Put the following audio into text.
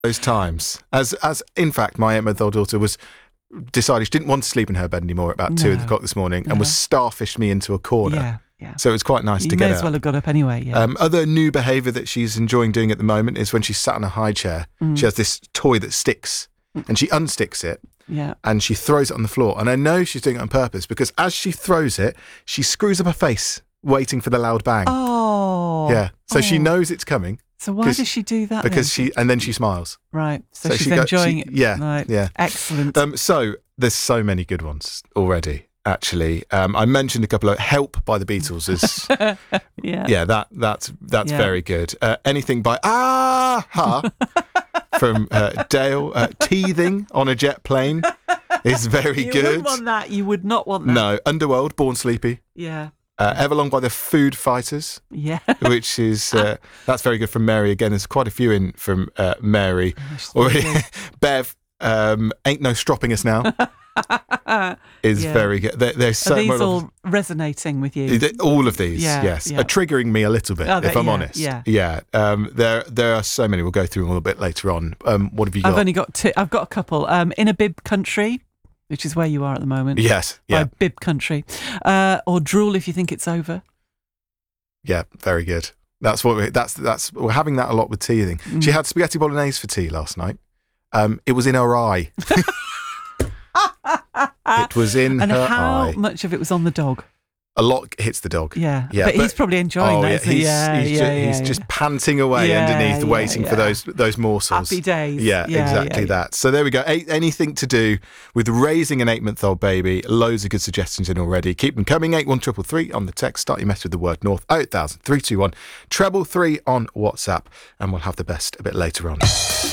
those times. As in fact, my 8-month-old daughter decided she didn't want to sleep in her bed anymore at about 2 o'clock this morning and was starfished me into a corner. Yeah. So it was quite nice to get You may as well have got up anyway, yeah. Other new behaviour that she's enjoying doing at the moment is when she's sat in a high chair, she has this toy that sticks and she unsticks it and she throws it on the floor. And I know she's doing it on purpose because as she throws it, she screws up her face waiting for the loud bang. Oh. Yeah. So she knows it's coming. So why does she do that? Because then she smiles. Right. So she's enjoying it. Yeah. Right. Yeah. Excellent. So there's so many good ones already. Actually, I mentioned a couple of "Help" by the Beatles is that's very good. Anything by Aha from Dale, Teething on a Jet Plane is very good. You wouldn't want that. You would not want that. No, Underworld, Born Sleepy. Yeah. Everlong by the Food Fighters. Yeah. Which is that's very good from Mary again. There's quite a few in from Mary. Or Bev, Ain't No Stropping Us Now. Is very good. There's so Are these all resonating with you? All of these, yes, are triggering me a little bit, if I'm honest. Yeah. There are so many. We'll go through them a little bit later on. What have you got? I've only got two. I've got a couple. In a Bib Country, which is where you are at the moment. Yes, yeah. By Bib Country, or Drool if you think it's over. Yeah, very good. That's what we're having that a lot with teething. She had spaghetti bolognese for tea last night. It was in her eye. It was in her eye. And how much of it was on the dog? A lot hits the dog. Yeah. But he's probably enjoying that. He's just panting away underneath, waiting for those morsels. Happy days. Yeah, exactly that. So there we go. Anything to do with raising an 8-month-old baby. Loads of good suggestions in already. Keep them coming. 81333 on the text. Start your message with the word North. 08000 321 333 on WhatsApp. And we'll have the best a bit later on.